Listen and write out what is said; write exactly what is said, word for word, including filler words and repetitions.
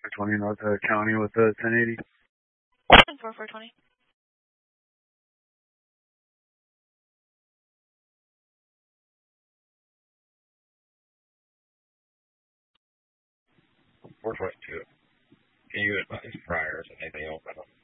twenty North uh, County with the ten eighty. four four twenty. four twenty-two. Can you advise priors and anything else? I don't